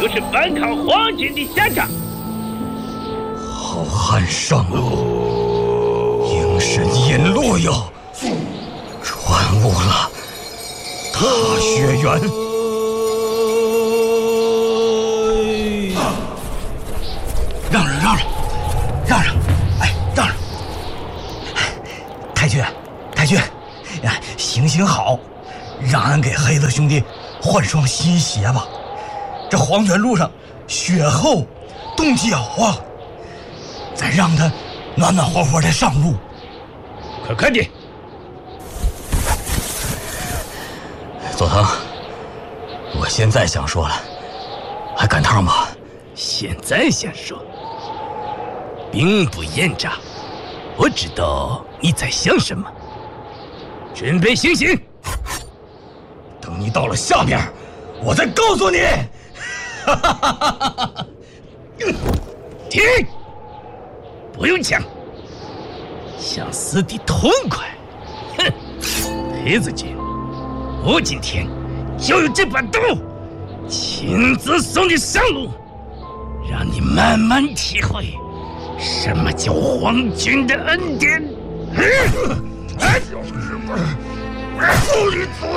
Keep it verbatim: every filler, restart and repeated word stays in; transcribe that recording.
就是反抗皇军的下场。 好汉上路，应是引路哟，传悟了踏雪原。 让让让让让让！哎，让让！太君，太君，哎，行行好，让俺给黑子兄弟换双新鞋吧。这黄泉路上雪厚，冻脚啊，再让他暖暖和和的上路。 快快点！ 佐藤，我现在想说了，还赶趟吗？ 现在想说，兵不厌诈，我知道你在想什么。准备行刑。 等你到了下面，我再告诉你。 停！不用抢，想死的痛快。哼，黑子君，我今天就用这把刀亲自送你上路，让你慢慢体会什么叫皇军的恩典。嗯， 小日本，不你走！